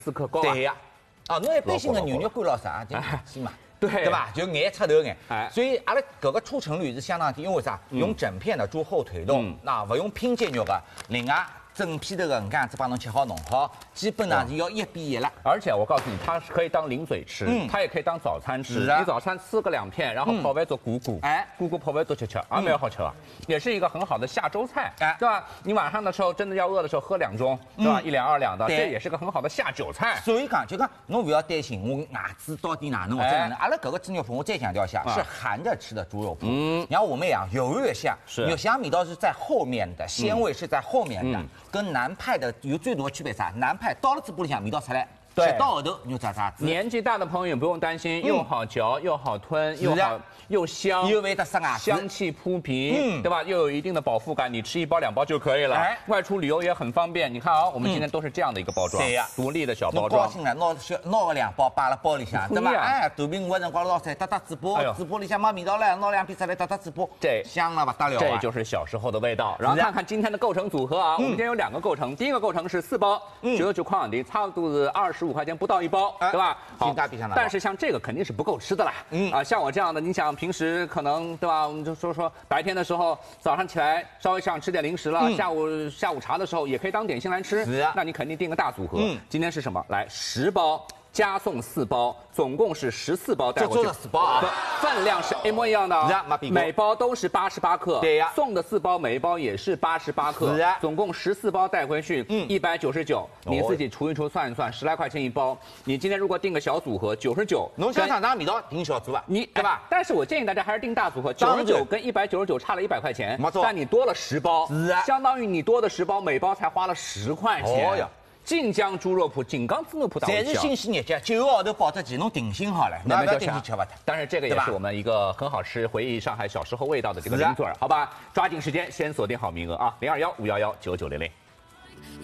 4克高啊。 对呀，哦，侬一般性的牛肉干咯啥就稀嘛。对吧？就眼出头眼，所以阿拉搿个出成率是相当低，因为啥？用整片的猪后腿肉，那勿用拼接肉的，另外整片头的搿样子帮侬切好弄好，基本上是要1比1了。 而且我告诉你，它是可以当零嘴吃，它也可以当早餐吃。你早餐吃个2片，然后泡饭做咕咕，咕咕泡饭做吃，也蛮好吃啊，也是一个很好的下粥菜，对吧？你晚上的时候真的要饿的时候喝2盅，对吧？1两2两的，这也是个很好的下酒菜。 所以讲，就讲侬不要担心我牙齿到底哪能或者哪能，阿拉搿个猪肉脯我再强调一下，是含着吃的猪肉脯。然后我们也有月香，有香味道是在后面的，鲜味是在后面的，跟南派的有最大的区别啥？南派到了嘴巴里向味道出来。 对， 到后头你就渣渣子。 年纪大的朋友也不用担心，又好嚼又好吞，又香， 又会得塞牙齿， 香气扑鼻，对吧？又有一定的饱腹感，你吃1包2包就可以了。外出旅游也很方便。你看啊，我们今天都是这样的一个包装，对呀，独立的小包装。 高兴了，拿个2包摆了包里向，对吧？哎，肚皮饿的辰光捞出来打打嘴巴，嘴巴里向没味道了，拿2片出来打打嘴巴，这香了不得了。 这就是小时候的味道。然后看看今天的构成组合啊，我们今天有2个构成，第一个构成是4包，99块洋钿，差不多是25块钱不到1包，对吧？好，但是像这个肯定是不够吃的啦。像我这样的，你想平时可能对吧？我们就说白天的时候，早上起来稍微想吃点零食了，下午茶的时候也可以当点心来吃。那你肯定订个大组合。今天是什么？来10包。加送4包，总共是14包带过去。 就做了4包啊， 分量是一模一样的啊，每包都是88克。 对呀， 送的4包每一包也是88克。是啊，总共14包带回去，199。你自己除一除算一算，10来块钱1包。你今天如果订个小组合99， 侬想哪味道订小组啊？ 你对吧？但是我建议大家还是订大组合，99跟199差了100块钱，但你多了10包，相当于你多的10包，每包才花了10块钱。哦呀。晋江猪肉铺、锦江猪肉铺， 侪是新鲜日节，9个号头保质期，侬定心好了，那不要定期吃不脱。 当然，这个也是我们一个很好吃、回忆上海小时候味道的这个零嘴儿，好吧？抓紧时间，先锁定好名额啊！021-511-9900。